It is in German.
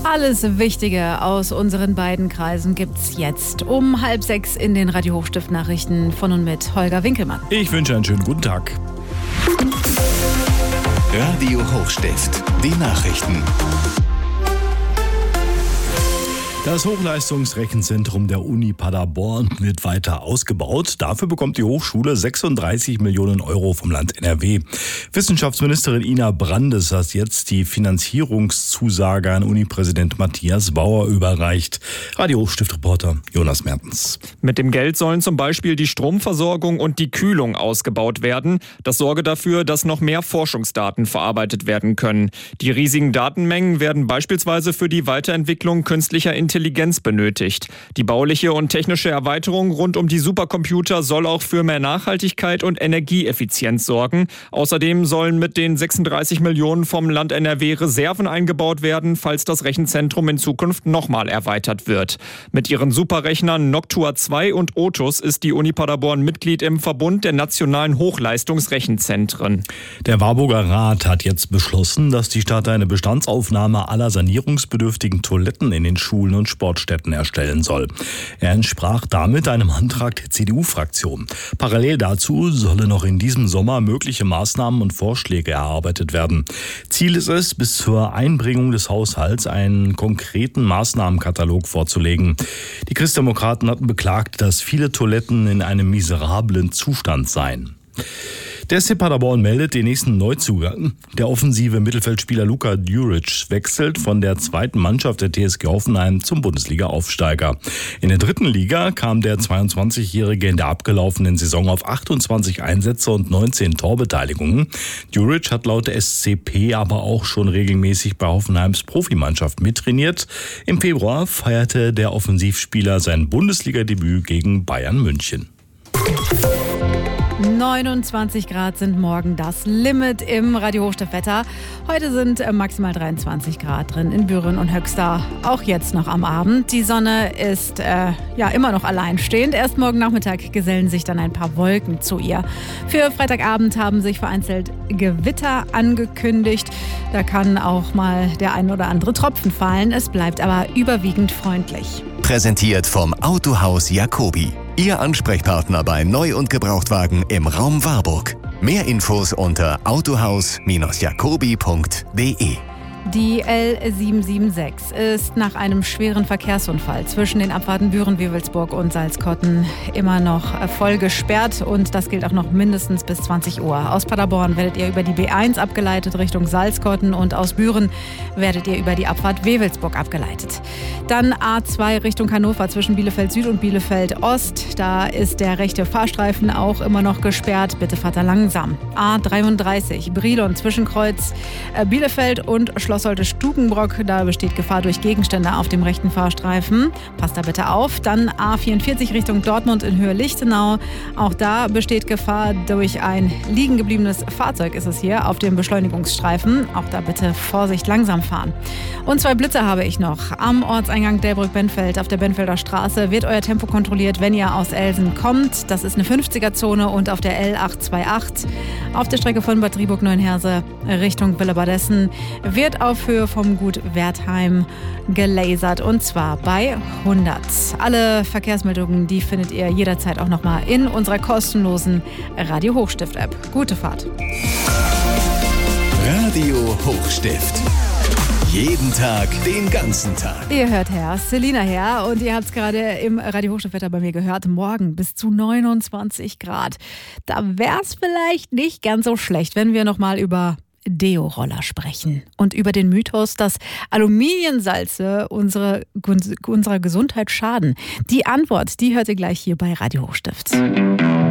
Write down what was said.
Alles Wichtige aus unseren beiden Kreisen gibt's jetzt um 5:30 in den Radio Hochstift Nachrichten von und mit Holger Winkelmann. Ich wünsche einen schönen guten Tag. Radio Hochstift, die Nachrichten. Das Hochleistungsrechenzentrum der Uni Paderborn wird weiter ausgebaut. Dafür bekommt die Hochschule 36 Millionen Euro vom Land NRW. Wissenschaftsministerin Ina Brandes hat jetzt die Finanzierungszusage an Uni-Präsident Matthias Bauer überreicht. Radio Hochstift-Reporter Jonas Mertens. Mit dem Geld sollen zum Beispiel die Stromversorgung und die Kühlung ausgebaut werden. Das sorge dafür, dass noch mehr Forschungsdaten verarbeitet werden können. Die riesigen Datenmengen werden beispielsweise für die Weiterentwicklung künstlicher Intelligenz benötigt. Die bauliche und technische Erweiterung rund um die Supercomputer soll auch für mehr Nachhaltigkeit und Energieeffizienz sorgen. Außerdem sollen mit den 36 Millionen vom Land NRW Reserven eingebaut werden, falls das Rechenzentrum in Zukunft nochmal erweitert wird. Mit ihren Superrechnern Noctua 2 und Otus ist die Uni Paderborn Mitglied im Verbund der nationalen Hochleistungsrechenzentren. Der Warburger Rat hat jetzt beschlossen, dass die Stadt eine Bestandsaufnahme aller sanierungsbedürftigen Toiletten in den Schulen und Sportstätten erstellen soll. Er entsprach damit einem Antrag der CDU-Fraktion. Parallel dazu solle noch in diesem Sommer mögliche Maßnahmen und Vorschläge erarbeitet werden. Ziel ist es, bis zur Einbringung des Haushalts einen konkreten Maßnahmenkatalog vorzulegen. Die Christdemokraten hatten beklagt, dass viele Toiletten in einem miserablen Zustand seien. Der SC Paderborn meldet den nächsten Neuzugang. Der offensive Mittelfeldspieler Luka Djuric wechselt von der zweiten Mannschaft der TSG Hoffenheim zum Bundesliga-Aufsteiger. In der dritten Liga kam der 22-Jährige in der abgelaufenen Saison auf 28 Einsätze und 19 Torbeteiligungen. Djuric hat laut der SCP aber auch schon regelmäßig bei Hoffenheims Profimannschaft mittrainiert. Im Februar feierte der Offensivspieler sein Bundesliga-Debüt gegen Bayern München. 29 Grad sind morgen das Limit im Radio Hochstift-Wetter. Heute sind maximal 23 Grad drin in Büren und Höxter, auch jetzt noch am Abend. Die Sonne ist immer noch alleinstehend. Erst morgen Nachmittag gesellen sich dann ein paar Wolken zu ihr. Für Freitagabend haben sich vereinzelt Gewitter angekündigt. Da kann auch mal der ein oder andere Tropfen fallen. Es bleibt aber überwiegend freundlich. Präsentiert vom Autohaus Jacobi. Ihr Ansprechpartner bei Neu- und Gebrauchtwagen im Raum Warburg. Mehr Infos unter autohaus-jacobi.de. Die L776 ist nach einem schweren Verkehrsunfall zwischen den Abfahrten Büren-Wewelsburg und Salzkotten immer noch voll gesperrt und das gilt auch noch mindestens bis 20 Uhr. Aus Paderborn werdet ihr über die B1 abgeleitet Richtung Salzkotten und aus Büren werdet ihr über die Abfahrt Wewelsburg abgeleitet. Dann A2 Richtung Hannover zwischen Bielefeld Süd und Bielefeld Ost. Da ist der rechte Fahrstreifen auch immer noch gesperrt. Bitte fahrt da langsam. A33 Brilon zwischen Kreuz Bielefeld und Schloss Stukenbrock, da besteht Gefahr durch Gegenstände auf dem rechten Fahrstreifen. Passt da bitte auf. Dann A44 Richtung Dortmund in Höhe Lichtenau. Auch da besteht Gefahr durch ein liegen gebliebenes Fahrzeug ist es hier auf dem Beschleunigungsstreifen. Auch da bitte Vorsicht, langsam fahren. Und 2 Blitze habe ich noch. Am Ortseingang Delbrück-Benfeld auf der Benfelder Straße wird euer Tempo kontrolliert, wenn ihr aus Elsen kommt. Das ist eine 50er-Zone und auf der L828 auf der Strecke von Bad Driburg-Neuenheerse Richtung Willebadessen wird auf Höhe vom Gut Wertheim gelasert und zwar bei 100. Alle Verkehrsmeldungen, die findet ihr jederzeit auch nochmal in unserer kostenlosen Radio Hochstift App. Gute Fahrt. Radio Hochstift. Jeden Tag, den ganzen Tag. Ihr hört Herr Selina her und ihr habt es gerade im Radio Hochstift-Wetter bei mir gehört. Morgen bis zu 29 Grad. Da wäre es vielleicht nicht ganz so schlecht, wenn wir nochmal über Deo-Roller sprechen und über den Mythos, dass Aluminiumsalze unserer Gesundheit schaden. Die Antwort, die hört ihr gleich hier bei Radio Hochstift.